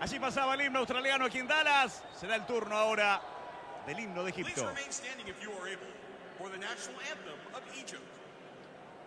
Allí pasaba el himno australiano aquí en Dallas. Será el turno ahora del himno de Egipto. Please remain standing if you are able for the national anthem of Egypt.